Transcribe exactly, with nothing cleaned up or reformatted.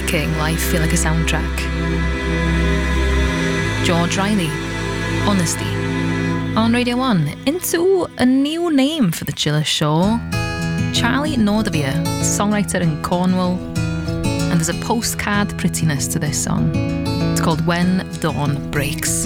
making life feel like a soundtrack. George Riley, Honesty, on Radio one. Into a new name for the Chiller Show. Charlie Nordavier, songwriter in Cornwall, and there's a postcard prettiness to this song. It's called When Dawn Breaks.